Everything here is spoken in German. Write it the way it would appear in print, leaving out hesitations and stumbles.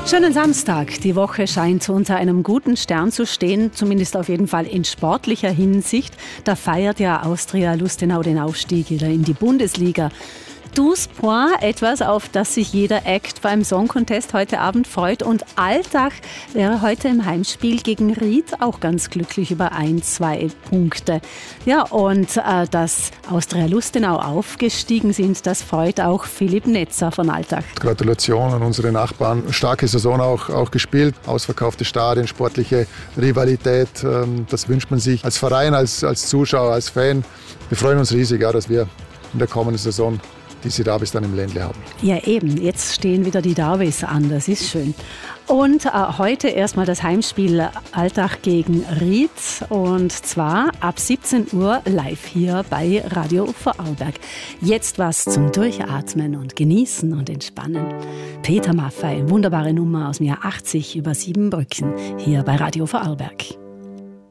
Schönen Samstag. Die Woche scheint unter einem guten Stern zu stehen, zumindest auf jeden Fall in sportlicher Hinsicht. Da feiert ja Austria Lustenau den Aufstieg wieder in die Bundesliga. 12 Points, etwas, auf das sich jeder Act beim Song Contest heute Abend freut. Und Altach wäre heute im Heimspiel gegen Ried auch ganz glücklich über 1-2 Punkte. Ja, und dass Austria Lustenau aufgestiegen sind, das freut auch Philipp Netzer von Altach. Gratulation an unsere Nachbarn. Starke Saison auch gespielt. Ausverkaufte Stadien, sportliche Rivalität. Das wünscht man sich als Verein, als Zuschauer, als Fan. Wir freuen uns riesig, dass wir in der kommenden Saison diese Derbys dann im Ländle haben. Ja eben, jetzt stehen wieder die Derbys an, das ist schön. Und heute erstmal das Heimspiel Altach gegen Ried und zwar ab 17 Uhr live hier bei Radio Vorarlberg. Jetzt was zum Durchatmen und Genießen und Entspannen. Peter Maffay, wunderbare Nummer aus dem Jahr 80 über Siebenbrücken hier bei Radio Vorarlberg.